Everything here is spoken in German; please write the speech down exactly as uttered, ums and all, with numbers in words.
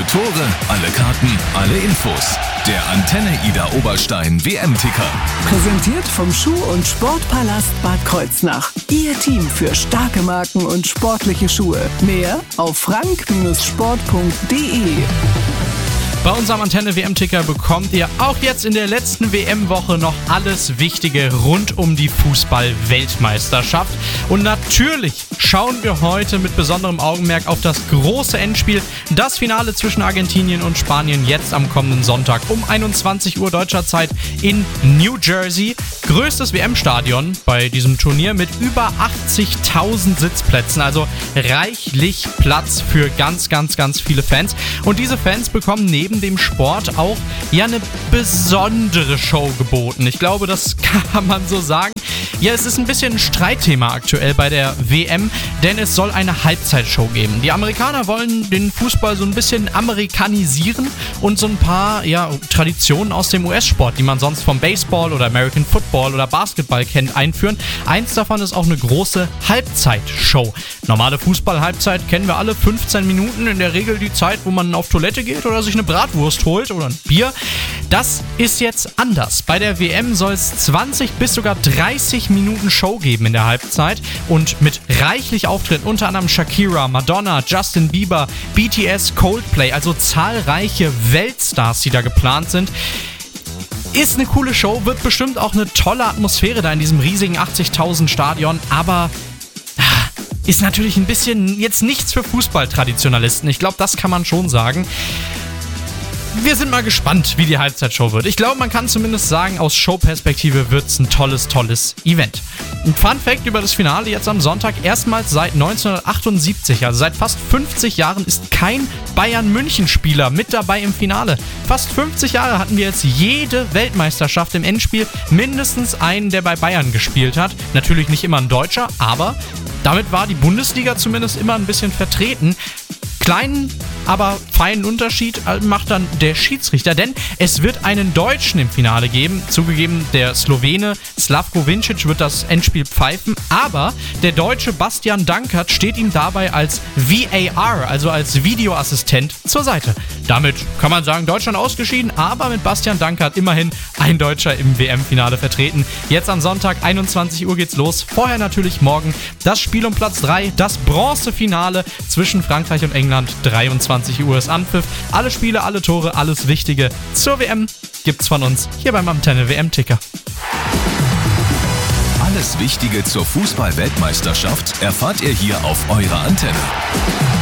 Tore, alle Karten, alle Infos. Der Antenne Ida Oberstein W M-Ticker. Präsentiert vom Schuh- und Sportpalast Bad Kreuznach. Ihr Team für starke Marken und sportliche Schuhe. Mehr auf frank Sport punkt de. Bei unserem Antenne W M-Ticker bekommt ihr auch jetzt in der letzten W M-Woche noch alles Wichtige rund um die Fußball-Weltmeisterschaft. Und natürlich schauen wir heute mit besonderem Augenmerk auf das große Endspiel, das Finale zwischen Argentinien und Spanien jetzt am kommenden Sonntag um einundzwanzig Uhr deutscher Zeit in New Jersey. Größtes W M-Stadion bei diesem Turnier mit über achtzigtausend Sitzplätzen, also reichlich Platz für ganz, ganz, ganz viele Fans. Und diese Fans bekommen neben dem Sport auch ja eine besondere Show geboten. Ich glaube, das kann man so sagen. Ja, es ist ein bisschen ein Streitthema aktuell bei der W M, denn es soll eine Halbzeitshow geben. Die Amerikaner wollen den Fußball so ein bisschen amerikanisieren und so ein paar ja, Traditionen aus dem U S-Sport, die man sonst vom Baseball oder American Football oder Basketball kennt, einführen. Eins davon ist auch eine große Halbzeitshow. Normale Fußball-Halbzeit kennen wir alle, fünfzehn Minuten, in der Regel die Zeit, wo man auf Toilette geht oder sich eine Bratwurst holt oder ein Bier. Das ist jetzt anders. Bei der W M soll es zwanzig bis sogar dreißig Minuten Show geben in der Halbzeit und mit reichlich Auftritten, unter anderem Shakira, Madonna, Justin Bieber, B T S, Coldplay, also zahlreiche Weltstars, die da geplant sind. Ist eine coole Show, wird bestimmt auch eine tolle Atmosphäre da in diesem riesigen achtzigtausend Stadion, aber ist natürlich ein bisschen jetzt nichts für Fußballtraditionalisten. Ich glaube, das kann man schon sagen. Wir sind mal gespannt, wie die Halbzeitshow wird. Ich glaube, man kann zumindest sagen, aus Showperspektive wird es ein tolles, tolles Event. Ein Fun-Fact über das Finale jetzt am Sonntag. Erstmals seit neunzehnhundertachtundsiebzig, also seit fast fünfzig Jahren, ist kein Bayern-München-Spieler mit dabei im Finale. Fast fünfzig Jahre hatten wir jetzt jede Weltmeisterschaft im Endspiel mindestens einen, der bei Bayern gespielt hat. Natürlich nicht immer ein Deutscher, aber damit war die Bundesliga zumindest immer ein bisschen vertreten. Kleinen, aber feinen Unterschied macht dann der Schiedsrichter, denn es wird einen Deutschen im Finale geben. Zugegeben, der Slowene Slavko Vincic wird das Endspiel pfeifen, aber der Deutsche Bastian Dankert steht ihm dabei als V A R, also als Videoassistent, zur Seite. Damit kann man sagen, Deutschland ausgeschieden, aber mit Bastian Dankert immerhin ein Deutscher im W M-Finale vertreten. Jetzt am Sonntag, einundzwanzig Uhr geht's los. Vorher natürlich morgen das Spiel um Platz drei, das Bronzefinale zwischen Frankreich und England. dreiundzwanzig Uhr ist Anpfiff. Alle Spiele, alle Tore, alles Wichtige zur W M gibt's von uns hier beim Antenne W M-Ticker. Alles Wichtige zur Fußball-Weltmeisterschaft erfahrt ihr hier auf eurer Antenne.